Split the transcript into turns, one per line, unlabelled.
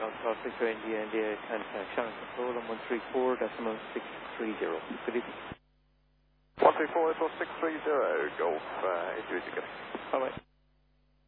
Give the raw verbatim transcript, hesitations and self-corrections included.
South Victor India, India, contact Shannon Control on one three four decimal six three zero. Good evening.
one three four decimal six three zero, Golf, uh, eight three zero.
Bye-bye.